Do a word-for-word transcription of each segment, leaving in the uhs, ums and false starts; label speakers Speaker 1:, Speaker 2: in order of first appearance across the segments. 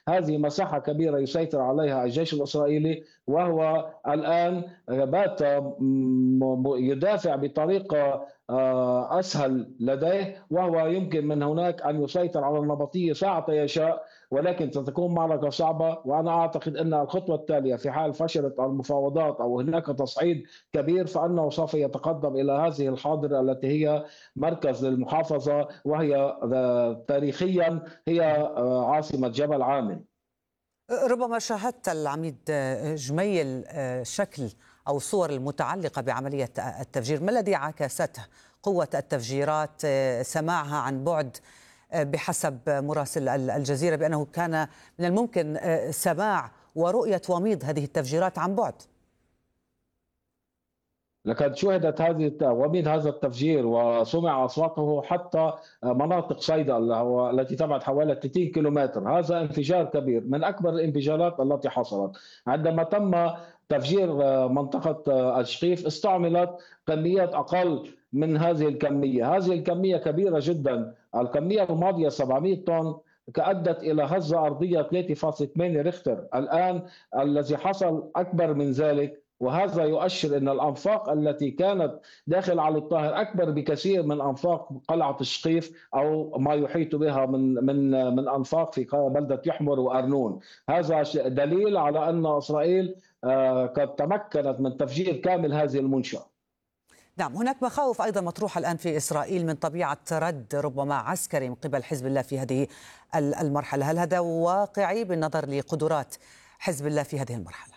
Speaker 1: هذه مساحة كبيرة يسيطر عليها الجيش الإسرائيلي، وهو الآن بات يدافع بطريقة آه، أسهل لديه، وهو يمكن من هناك أن يسيطر على النبطية ساعة يشاء، ولكن ستكون معركة صعبة. وأنا أعتقد أن الخطوة التالية في حال فشلت المفاوضات أو هناك تصعيد كبير، فإنه سوف يتقدم إلى هذه الحاضرة التي هي مركز للمحافظة، وهي آه، تاريخيا هي آه، عاصمة جبل عامل.
Speaker 2: ربما شاهدت العميد جميل شكل أو صور المتعلقة بعملية التفجير، ما الذي عكسته قوة التفجيرات، سماعها عن بعد بحسب مراسل الجزيرة بأنه كان من الممكن سماع ورؤية وميض هذه التفجيرات عن بعد؟
Speaker 1: لقد شُهدت هذه الت ومن هذا التفجير وسُمع أصواته حتى مناطق صيدا التي تبعد حوالي ثلاثين كيلومتر. هذا انفجار كبير من أكبر الانفجارات التي حصلت. عندما تم تفجير منطقة الشقيف استعملت كميات أقل من هذه الكمية. هذه الكمية كبيرة جدًا. الكمية الماضية سبعمئة طن أدت إلى هزة أرضية ثلاثة فاصلة ثمانية ريختر. الآن الذي حصل أكبر من ذلك، وهذا يؤشر أن الأنفاق التي كانت داخل علي الطاهر أكبر بكثير من أنفاق قلعة الشقيف أو ما يحيط بها من من من أنفاق في بلدة يحمر وأرنون. هذا دليل على أن إسرائيل قد تمكنت من تفجير كامل هذه المنشأة.
Speaker 2: نعم، هناك مخاوف أيضا مطروحة الآن في إسرائيل من طبيعة رد ربما عسكري من قبل حزب الله في هذه المرحلة، هل هذا واقعي بالنظر لقدرات حزب الله في هذه المرحلة؟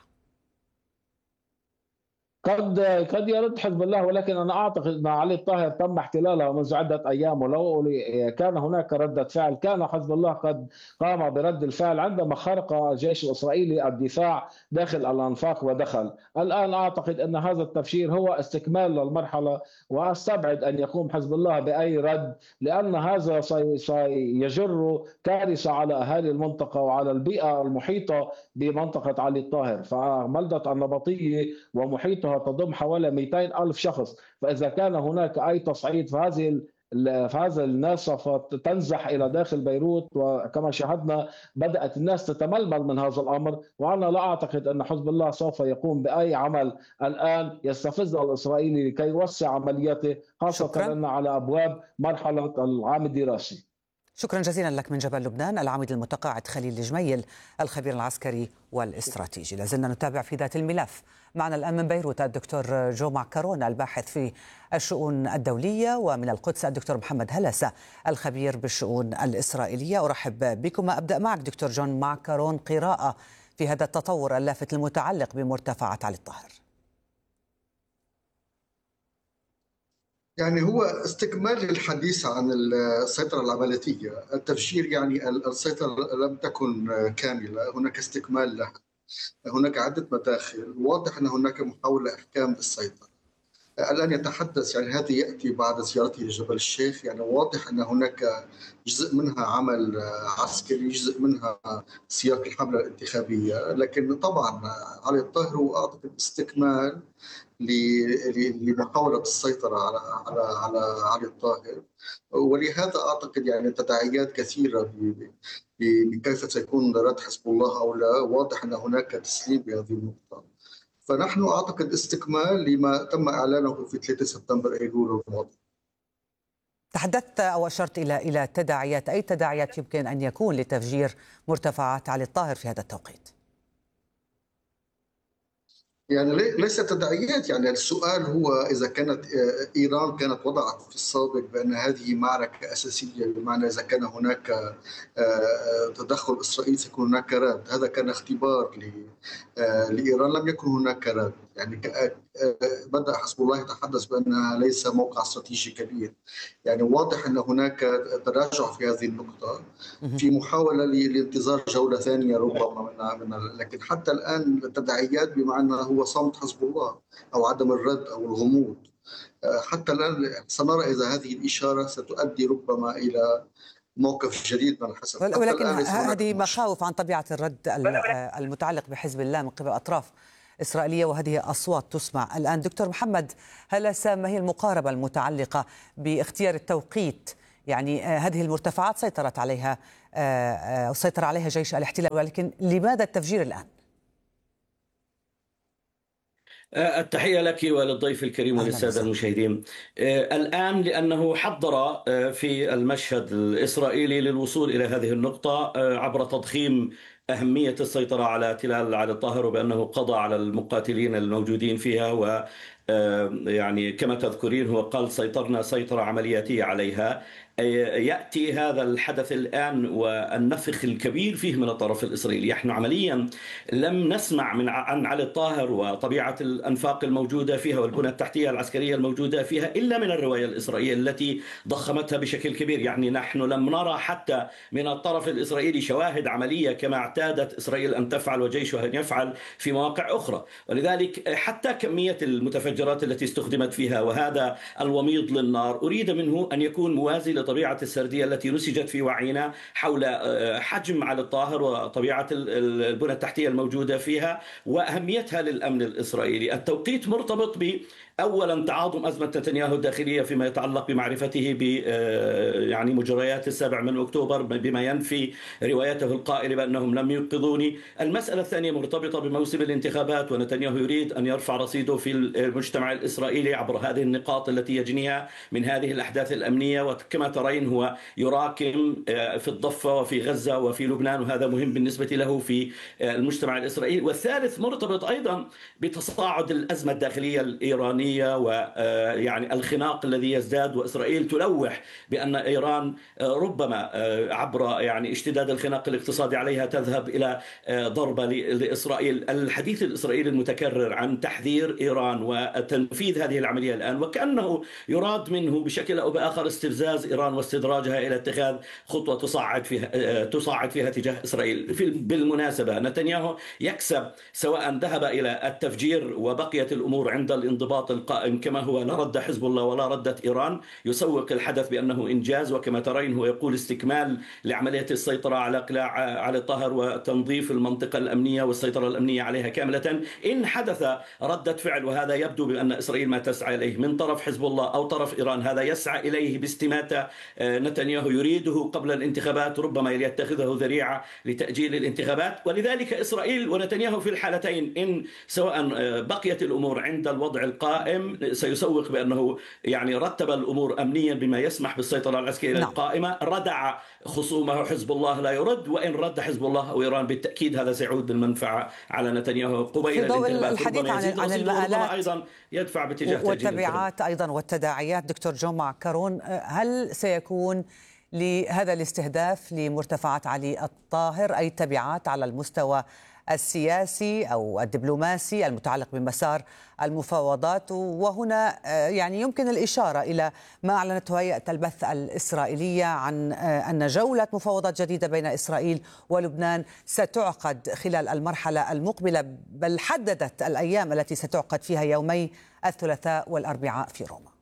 Speaker 1: قد قد يرد حزب الله، ولكن انا اعتقد ان علي الطاهر تم احتلالها منذ عده ايام، ولو كان هناك رده فعل كان حزب الله قد قام برد الفعل عندما خرق الجيش الاسرائيلي الدفاع داخل الانفاق ودخل. الان اعتقد ان هذا التفجير هو استكمال للمرحله، واستبعد ان يقوم حزب الله باي رد، لان هذا سيجر كارثه على اهالي المنطقه وعلى البيئه المحيطه بمنطقه علي الطاهر. فبلده النبطيه ومحيطها تضم حوالي مئتين ألف شخص، فإذا كان هناك أي تصعيد فهذه فهذا الناس سوف تنزح إلى داخل بيروت، وكما شاهدنا بدأت الناس تتململ من هذا الأمر. وأنا لا أعتقد أن حزب الله سوف يقوم بأي عمل الآن يستفز الإسرائيلي لكي يوسع عملياته، خاصة
Speaker 2: شكرا.
Speaker 1: أن على أبواب مرحلة العام الدراسي.
Speaker 2: شكرا جزيلا لك من جبل لبنان العميد المتقاعد خليل جميل الخبير العسكري والاستراتيجي. لازلنا نتابع في ذات الملف. معنا الآن من بيروت الدكتور جو معكرون الباحث في الشؤون الدولية، ومن القدس الدكتور محمد هلسة الخبير بالشؤون الإسرائيلية. أرحب بكم. أبدأ معك دكتور جون معكرون، قراءة في هذا التطور اللافت المتعلق بمرتفعات علي الطاهر.
Speaker 3: يعني هو استكمال الحديث عن السيطرة العملياتية. التفجير يعني السيطرة لم تكن كاملة، هناك استكمال لها، هناك عدة مداخل، واضح أن هناك محاولة إحكام للسيطرة. الآن يتحدث يعني هذه يأتي بعد زيارته لجبل الشيخ، يعني واضح أن هناك جزء منها عمل عسكري، جزء منها سياق الحملة الانتخابية، لكن طبعا علي الطاهر هو أعتقد استكمال لمحاولة السيطرة على على على علي الطاهر، ولهذا أعتقد يعني تداعيات كثيرة بكيف سيكون رد حزب الله أو لا. واضح أن هناك تسليم بهذه النقطة، فنحن أعتقد استكمال لما تم إعلانه في ثلاثة سبتمبر أيلول الماضي.
Speaker 2: تحدثت أو أشرت إلى إلى تداعيات، أي تداعيات يمكن أن يكون لتفجير مرتفعات علي الطاهر في هذا التوقيت؟
Speaker 3: يعني ليس تداعيات، يعني السؤال هو إذا كانت إيران كانت وضعت في السابق بأن هذه معركة أساسية، بمعنى إذا كان هناك تدخل إسرائيلي سيكون هناك رد. هذا كان اختبار لإيران، لم يكن هناك رد. يعني بدأ حزب الله يتحدث بأنها ليس موقع استراتيجي كبير. يعني واضح أن هناك تراجع في هذه النقطة، في محاولة لانتظار جولة ثانية ربما من, من لكن حتى الآن التداعيات بمعنى هو صمت حزب الله أو عدم الرد أو الغموض. حتى الآن سنرى إذا هذه الإشارة ستؤدي ربما إلى موقف جديد من الحسب.
Speaker 2: ولكن هذه مخاوف عن طبيعة الرد المتعلق بحزب الله من قبل أطراف إسرائيلية، وهذه أصوات تسمع الآن. دكتور محمد هلسة، ما هي المقاربة المتعلقة باختيار التوقيت يعني هذه المرتفعات سيطرت عليها أو سيطر عليها جيش الاحتلال، ولكن لماذا التفجير الآن؟
Speaker 4: التحية لك وللضيف الكريم وللسادة المشاهدين. الآن لأنه حضر في المشهد الإسرائيلي للوصول إلى هذه النقطة عبر تضخيم أهمية السيطرة على تلال علي الطاهر، وبأنه قضى على المقاتلين الموجودين فيها، و يعني كما تذكرين هو قال سيطرنا سيطرة عملياتية عليها. يأتي هذا الحدث الآن والنفخ الكبير فيه من الطرف الإسرائيلي. نحن عمليا لم نسمع من عن علي الطاهر وطبيعة الأنفاق الموجودة فيها والبنى التحتية العسكرية الموجودة فيها إلا من الرواية الإسرائيلية التي ضخمتها بشكل كبير. يعني نحن لم نرى حتى من الطرف الإسرائيلي شواهد عملية كما اعتادت إسرائيل أن تفعل وجيشها أن يفعل في مواقع أخرى. ولذلك حتى كمية المتفجرات التي استخدمت فيها وهذا الوميض للنار أريد منه أن يكون موازي طبيعة السردية التي نسجت في وعينا حول حجم علي الطاهر وطبيعة البنى التحتية الموجودة فيها وأهميتها للأمن الإسرائيلي. التوقيت مرتبط ب أولا تعاظم أزمة نتنياهو الداخلية فيما يتعلق بمعرفته ب يعني مجريات السابع من أكتوبر بما ينفي روايته القائلة بأنهم لم ينقذوني. المسألة الثانية مرتبطة بموسم الانتخابات، ونتنياهو يريد أن يرفع رصيده في المجتمع الإسرائيلي عبر هذه النقاط التي يجنيها من هذه الأحداث الأمنية. وكما ترين هو يراكم في الضفة وفي غزة وفي لبنان، وهذا مهم بالنسبة له في المجتمع الإسرائيلي. والثالث مرتبط أيضا بتصاعد الأزمة الداخلية الإيرانية ويعني الخناق الذي يزداد، وإسرائيل تلوح بأن إيران ربما عبر يعني اشتداد الخناق الاقتصادي عليها تذهب إلى ضربة لإسرائيل. الحديث الإسرائيلي المتكرر عن تحذير إيران وتنفيذ هذه العملية الآن وكأنه يراد منه بشكل أو بآخر استفزاز إيران واستدراجها إلى اتخاذ خطوة تصاعد فيها تصاعد فيها تجاه إسرائيل. بالمناسبة نتنياهو يكسب سواء ذهب إلى التفجير وبقيت الأمور عند الانضباط القائم كما هو لا رد حزب الله ولا ردت إيران، يسوق الحدث بأنه إنجاز. وكما ترين هو يقول استكمال لعملية السيطرة على قلاع علي الطاهر وتنظيف المنطقة الأمنية والسيطرة الأمنية عليها كاملة. إن حدث ردة فعل، وهذا يبدو بأن إسرائيل ما تسعى إليه من طرف حزب الله أو طرف إيران، هذا يسعى إليه باستماتة نتنياهو يريده قبل الانتخابات، ربما يتخذه ذريعة لتأجيل الانتخابات. ولذلك إسرائيل ونتنياهو في الحالتين إن سواء بقيت الأمور عند الوضع القائم سيسوق بأنه يعني رتب الأمور أمنيا بما يسمح بالسيطرة العسكرية نعم. القائمة. ردع خصومه حزب الله لا يرد، وإن رد حزب الله أو إيران بالتأكيد هذا سيعود بالمنفعة على نتنياهو قبيل الانتخابات.
Speaker 2: الحديث عن, عن المآلات
Speaker 4: أيضا يدفع باتجاه
Speaker 2: والتبعات أيضا والتداعيات. دكتور جو معكرون، هل سيكون لهذا الاستهداف لمرتفعات علي الطاهر أي تبعات على المستوى السياسي أو الدبلوماسي المتعلق بمسار المفاوضات؟ وهنا يعني يمكن الإشارة إلى ما أعلنته هيئة البث الإسرائيلية عن أن جولة مفاوضات جديدة بين إسرائيل ولبنان ستعقد خلال المرحلة المقبلة، بل حددت الأيام التي ستعقد فيها يومي الثلاثاء والأربعاء في روما.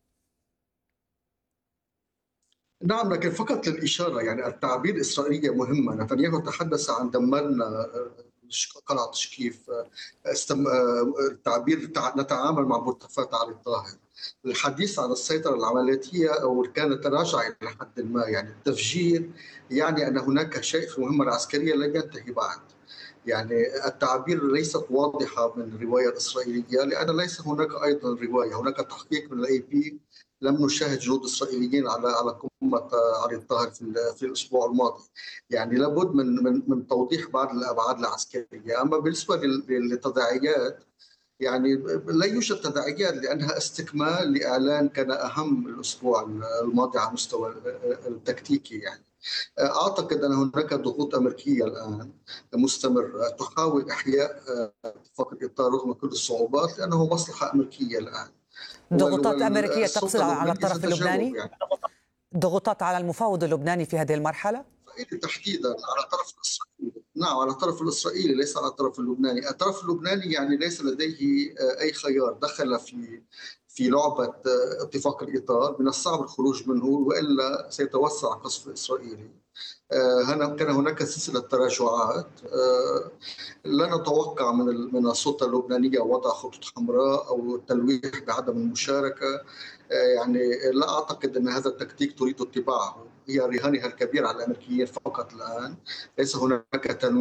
Speaker 3: نعم، لكن فقط للإشارة، يعني التعبير الإسرائيلية مهمة. نتنياهو تحدث عن دمرنا قلعة شكيف، التعبير نتعامل مع مرتفعات علي الطاهر. الحديث عن السيطرة العملياتية أو كان تراجع إلى حد ما، يعني التفجير يعني أن هناك شيء في المهمة العسكرية لن ينتهي بعد. يعني التعبير ليست واضحة من الرواية الإسرائيلية، لأن ليس هناك أيضا رواية، هناك تحقيق من الأي بي لم نشاهد جنود إسرائيليين على على قمة علي الطاهر في في الأسبوع الماضي. يعني لابد من من من توضيح بعض الأبعاد العسكرية. أما بالنسبة للتداعيات، يعني لا يوجد تداعيات لأنها استكمال لإعلان كان أهم الأسبوع الماضي على المستوى التكتيكي. يعني أعتقد أن هناك ضغوط أمريكية الآن مستمرة تحاول إحياء اتفاق الإطار رغم كل الصعوبات، لأنه مصلحة أمريكية الآن.
Speaker 2: ضغوطات أمريكية تقصد على الطرف اللبناني؟ يعني. ضغوطات على المفاوض اللبناني في هذه المرحلة؟
Speaker 3: تحديدا على طرف إسرائيل. نعم على الطرف الإسرائيلي ليس على الطرف اللبناني. الطرف اللبناني يعني ليس لديه أي خيار، دخل في في لعبة اتفاق الإطار، من الصعب الخروج منه وإلا سيتوسع القصف الإسرائيلي. كان هناك سلسلة تراجعات، لا نتوقع من من السلطة اللبنانية وضع خطوط حمراء أو التلويح بعدم المشاركة. يعني لا أعتقد أن هذا التكتيك تريد اتباعه، هي رهانها الكبير على الأمريكيين فقط الآن، ليس هناك تنويع